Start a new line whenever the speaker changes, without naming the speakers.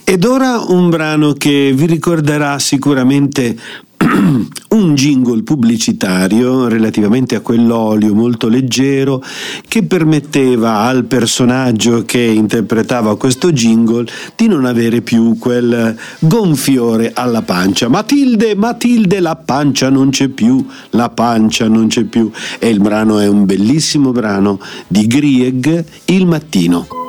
Ed ora un brano che vi ricorderà sicuramente un jingle pubblicitario relativamente a quell'olio molto leggero che permetteva al personaggio che interpretava questo jingle di non avere più quel gonfiore alla pancia. Matilde, Matilde, la pancia non c'è più, la pancia non c'è più. E il brano è un bellissimo brano di Grieg, Il mattino.